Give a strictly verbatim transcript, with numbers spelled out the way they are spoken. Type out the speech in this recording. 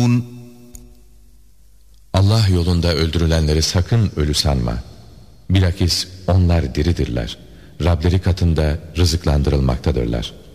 Allah yolunda öldürülenleri sakın ölü sanma. Bilakis onlar diridirler. Rableri katında rızıklandırılmaktadırlar.